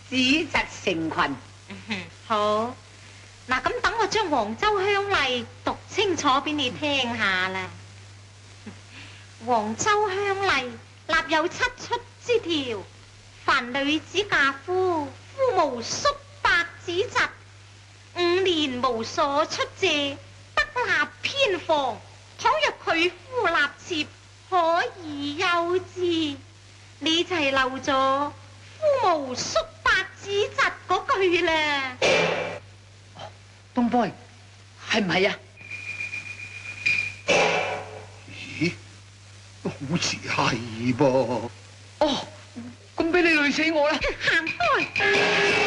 子侄成群。 好，嗱咁等我將黃州鄉例讀清楚俾你聽下啦。黃州鄉例立有7出之條，凡女子嫁夫，夫無叔伯子侄，5年無所出借，得立偏房。倘若佢夫立妾，可以休之。你就係漏咗夫無叔伯子侄嗰句啦。 東波，係唔係啊？ 咦，好似係噃。 哦，咁俾你累死我啦！ 行開！